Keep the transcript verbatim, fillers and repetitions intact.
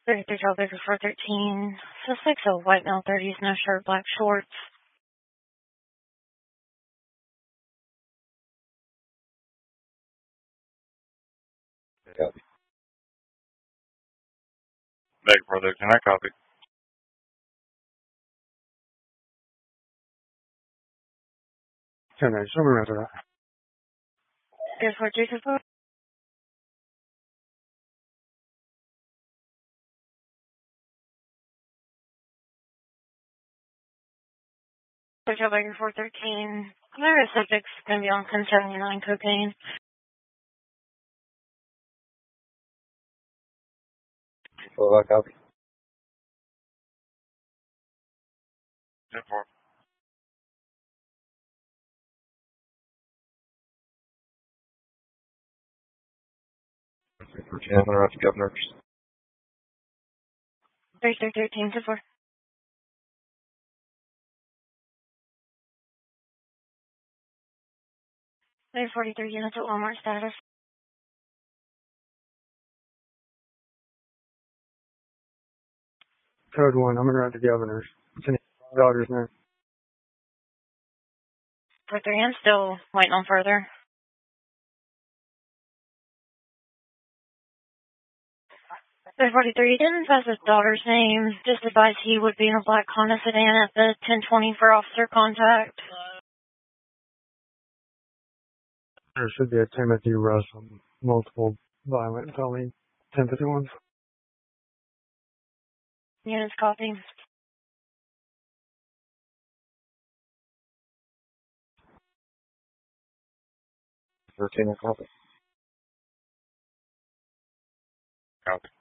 thirty-three Charles Baker four thirteen. Suspects a white male thirties, no shirt, black shorts. Copy. Baker four thirteen, I copy. ten nine, show me around to that. Good for Jason four. Charles Baker four thirteen. There is subjects going to be on ten seventy-nine cocaine. Full, I copy. ten four. For ten, I'm gonna write the governors. thirty-three thirteen to four. There forty-three units at Walmart status. Code one, I'm gonna write the governors. It's in the daughter's name. four three, I'm still waiting on further. There forty-three, didn't pass his daughter's name. Just advised he would be in a black Honda sedan at the ten twenty for officer contact. There should be a Timothy Russell, multiple violent felony, ten fifty-ones. Units copy. thirteen, I copy. Copy.